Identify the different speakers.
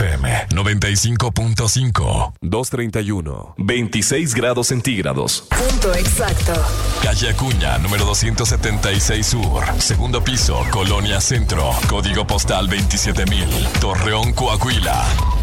Speaker 1: FM 95.5.
Speaker 2: 231. 26 grados centígrados.
Speaker 3: Punto exacto.
Speaker 1: Calle Acuña, número 276 Sur. Segundo piso, Colonia Centro. Código postal 27,000. Torreón, Coahuila.